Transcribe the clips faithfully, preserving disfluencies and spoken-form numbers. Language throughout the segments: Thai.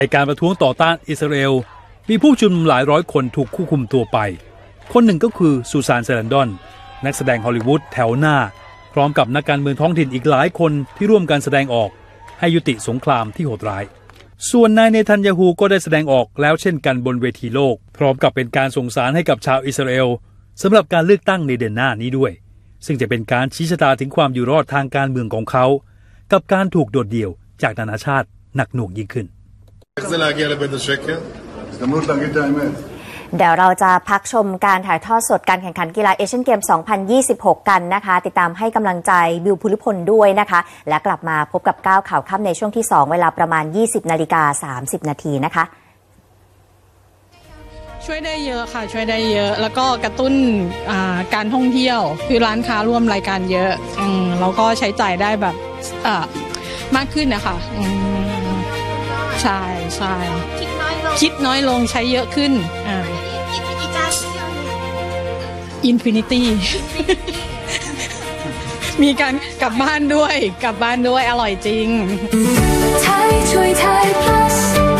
ในการประท้วงต่อต้านอิสราเอลมีผู้ชุมนุมหลายร้อยคนถูกควบคุมตัวไปคนหนึ่งก็คือซูซานเซรันดอนนักแสดงฮอลลีวูดแถวหน้าพร้อมกับนักการเมืองท้องถิ่นอีกหลายคนที่ร่วมกันแสดงออกให้ยุติสงครามที่โหดร้ายส่วนนายเนทันยาฮูก็ได้แสดงออกแล้วเช่นกันบนเวทีโลกพร้อมกับเป็นการส่งสารให้กับชาวอิสราเอลสำหรับการเลือกตั้งในเดือนหน้านี้ด้วยซึ่งจะเป็นการชี้ชะตาถึงความอยู่รอดทางการเมืองของเขากับการถูกโดดเดี่ยวจากนานาชาติหนักหน่วงยิ่งขึ้นเดี๋ยวเราจะพักชมการถ่ายทอดสดการแข่งขันกีฬาเอเชียนเกม สองพันยี่สิบหก กันนะคะติดตามให้กำลังใจบิวภูริพลด้วยนะคะและกลับมาพบกับก้าวข่าวค่ำในช่วงที่สองเวลาประมาณ ยี่สิบนาฬิกาสามสิบนาทีนะคะช่วยได้เยอะค่ะช่วยได้เยอะแล้วก็กระตุ้นการท่องเที่ยวคือร้านค้าร่วมรายการเยอะแล้วก็ใช้จ่ายได้แบบมากขึ้นนะคะใช่ใช่คิดน้อยลงใช้เยอะขึ้นอ่าอินฟินิตี้มีการกลับบ้านด้วยกลับบ้านด้วยอร่อยจริงไทยช่วยไทย plus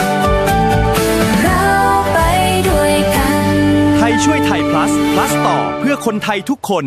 เราไปด้วยกันไทยช่วยไทย plus plus ต่อเพื่อคนไทยทุกคน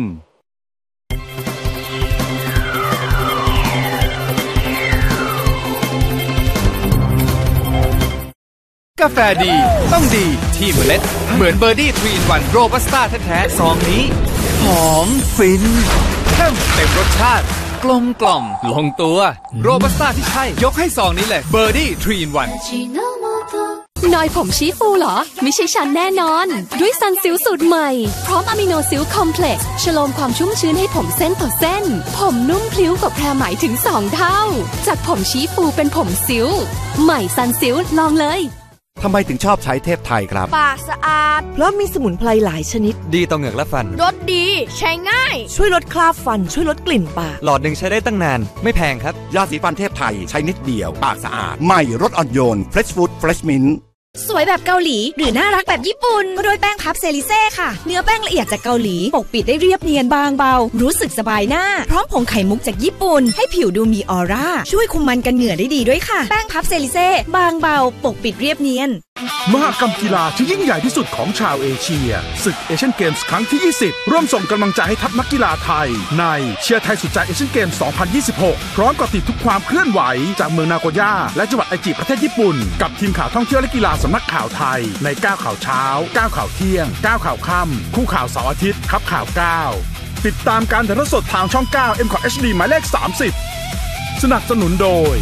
กาแฟดีต้องดีที่เมล็ดเหมือนเบอร์ดี้ทรี อิน วันโรบัสต้าแท้ๆซองนี้หอมฟินเข้มเต็มรสชาติกลมกล่อมลงตัวโรบัสต้าที่ใช่ยกให้ซองนี้เลยเบอร์ดี้ทรี อิน วันนอยผมชี้ฟูเหรอไม่ใช่ฉันแน่นอนด้วยซันซิลสูตรใหม่พร้อมอะมิโนซิลคอมเพล็กซ์ฉโลมความชุ่มชื้นให้ผมเส้นต่อเส้นผมนุ่มพลิ้วกว่าแพรไหมถึงสองเท่าจากผมชี้ฟูเป็นผมซิลใหม่ซันซิลลองเลยทำไมถึงชอบใช้เทพไทยครับปากสะอาดเพราะมีสมุนไพรหลายชนิดดีต่อเหงือกและฟันรสดีใช้ง่ายช่วยลดคราบฟันช่วยลดกลิ่นปากหลอดหนึ่งใช้ได้ตั้งนานไม่แพงครับยาสีฟันเทพไทยใช้นิดเดียวปากสะอาดใหม่รสอ่อนโยน Fresh Food Fresh Mint สวยแบบเกาหลีหรือน่ารักแบบญี่ปุ่นก็ด้วยแป้งพับเซริเซ่ค่ะเนื้อแป้งละเอียดจากเกาหลีปกปิดได้เรียบเนียนบางเบารู้สึกสบายหน้าพร้อมผงไข่มุกจากญี่ปุ่นให้ผิวดูมีออร่าช่วยคุมมันกันเหงื่อได้ดีด้วยค่ะแป้งพับเซริเซ่บางเบาปกปิดเรียบเนียนมหกรรมกีฬาที่ยิ่งใหญ่ที่สุดของชาวเอเชียศึกเอเชียนเกมส์ครั้งที่ยี่สิบร่วมส่งกำลังใจให้ทัพนักกีฬาไทยในเชียร์ไทยสุดใจเอเชียนเกมส์ สองพันยี่สิบหก พร้อมกับติดทุกความเคลื่อนไหวจากเมืองนาโกย่าและจังหวัดไอจิประเทศญี่ปุ่นกับทีมข่าวท่องเที่ยวและกีฬาสำนักข่าวไทยในก้าวข่าวเช้าก้าวข่าวเที่ยงก้าวข่าวค่ำคู่ข่าวเสาร์อาทิตย์ครับข่าวเก้าติดตามการถ่ายทอดสดทางช่องเก้า เอ็ม คอท เอช ดี หมายเลขสามสิบสนับสนุนโดย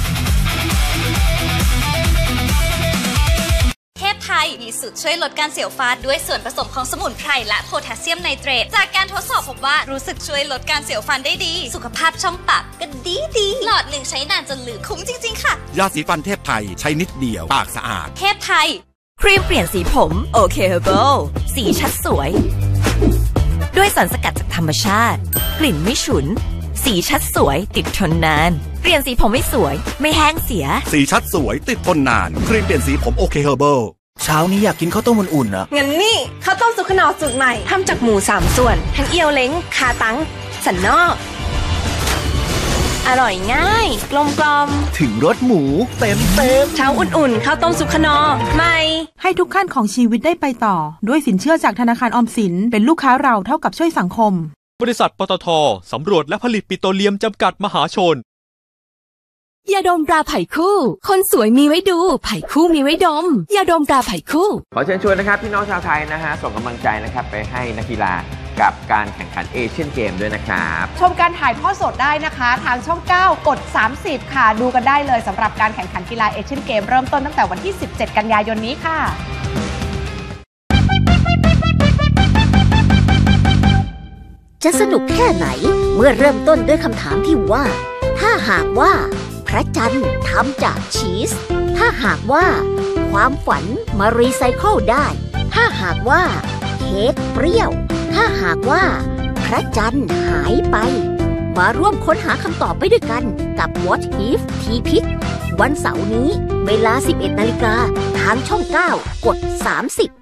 ไทยมีสูตรช่วยลดการเสียวฟันด้วยส่วนผสมของสมุนไพรและโพแทสเซียมไนเตรตจากการทดสอบพบว่ารู้สึกช่วยลดการเสียวฟันได้ดีสุขภาพช่องปากก็ดีดีหลอดหนึ่งใช้นานจนเหลือคุ้มจริงๆค่ะยาสีฟันเทพไทยใช้นิดเดียวปากสะอาดเทพไทยครีมเปลี่ยนสีผมโอเคเฮอร์เบิลสีชัดสวยด้วยสารสกัดจากธรรมชาติกลิ่นไม่ฉุนสีชัดสวยติดทนนานเปลี่ยนสีผมไม่สวยไม่แห้งเสียสีชัดสวยติดทนนานครีมเปลี่ยนสีผมโอเคเฮอร์เบิลเช้านี้อยากกินข้าวต้มอุ่นๆนะงั้นนี่ข้าวต้มสุกขนอสูตรใหม่ทำจากหมูสามส่วนทั้งเอียวเล้งคาตังสันนอกอร่อยง่ายกลมกลอมถึงรสหมูเต็มเต็มเช้าอุ่นๆข้าวต้มสุกขนอใหม่ให้ทุกขั้นของชีวิตได้ไปต่อด้วยสินเชื่อจากธนาคารออมสินเป็นลูกค้าเราเท่ากับช่วยสังคมบริษัทปตท.สำรวจและผลิตปิโตรเลียมจำกัดมหาชนยาดมตราไผ่คู่คนสวยมีไว้ดูไผ่คู่มีไว้ดมยาดมตราไผ่คู่ขอเชิญชวนนะครับพี่น้องชาวไทยนะฮะส่งกำลังใจนะครับไปให้นักกีฬากับการแข่งขันเอเชียนเกมด้วยนะครับชมการถ่ายทอดสดได้นะคะทางช่องเก้ากดสามสิบค่ะดูกันได้เลยสำหรับการแข่งขันกีฬาเอเชียนเกมเริ่มต้นตั้งแต่วันที่สิบเจ็ดกันยายนนี้ค่ะจะสนุกแค่ไหนเมื่อเริ่มต้นด้วยคำถามที่ว่าถ้าหากว่าพระจันทร์ทำจากชีสถ้าหากว่าความฝันมารีไซเคิลได้ถ้าหากว่าเค้กเปรี้ยวถ้าหากว่าพระจันทร์หายไปมาร่วมค้นหาคำตอบไปด้วยกันกับ What If ทีพิกวันเสาร์นี้เวลา สิบเอ็ดนาฬิกาทางช่องเก้ากดสามสิบ